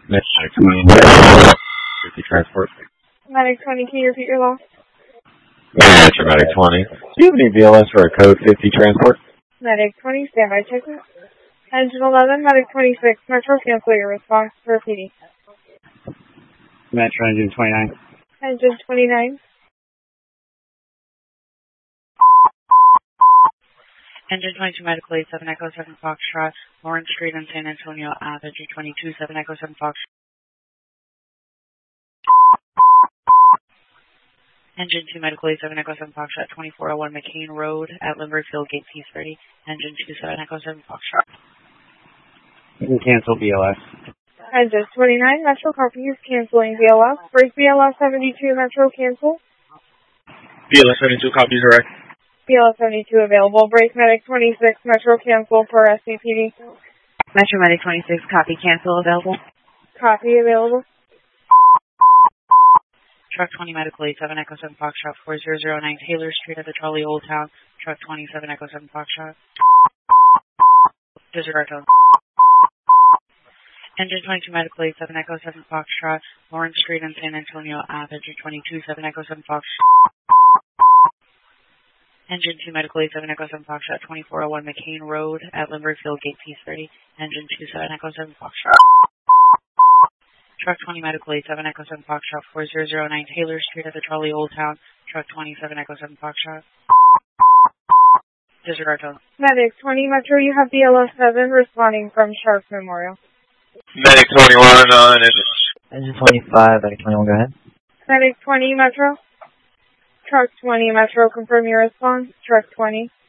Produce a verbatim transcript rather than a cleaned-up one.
Medic twenty, fifty transport. Medic twenty, can you repeat your loss? Yeah, it's your Medic twenty. Do you have any V L S for a code fifty transport? Medic twenty, standby check-in. Engine eleven, Medic twenty-six, Metro, cancel your response for P D. Metro, engine twenty-nine. Engine twenty-nine. Engine twenty-two, Medical eight seven Echo seven Foxtrot, Lawrence Street in San Antonio, Ave, G twenty-two, seven Echo seven Foxtrot. Engine two, Medical eight seven Echo seven Foxtrot, twenty-four oh one McCain Road at Limerick Field, Gate P thirty. Engine two, seven Echo seven Foxtrot. You can cancel B L S. Engine twenty-nine, Metro, copy is canceling B L S. Break B L S seventy-two, Metro, cancel. B L S seventy-two, copies, alright. B L S seventy-two available. Break Medic twenty-six, Metro, cancel for S C P D. Metro Medic twenty-six, copy, cancel available. Copy available. Truck twenty, Medical eight seven Echo seven Foxtrot, four zero zero nine Taylor Street at the Trolley Old Town. Truck twenty-seven Echo seven Foxtrot. Disregard tone. Engine twenty-two, Medical eight seven Echo seven Foxtrot, Lawrence Street in San Antonio, Ave, G twenty-two, seven Echo seven Foxtrot. Engine two, Medical eight seven Echo seven Foxtrot, twenty-four oh one McCain Road at Limerick Field, Gate P thirty. Engine two, seven Echo seven Foxtrot. Truck twenty, Medical eight seven Echo seven Foxtrot, four zero zero nine Taylor Street at the Trolley Old Town. Truck twenty-seven Echo seven Foxtrot. Disregard tone. Medic twenty, Metro, you have B L S seven responding from Sharp Memorial. Medic twenty-one, uh, engine. Engine twenty-five, Medic twenty-one, go ahead. Medic twenty, Metro. Truck twenty, Metro, confirm your response. Truck twenty.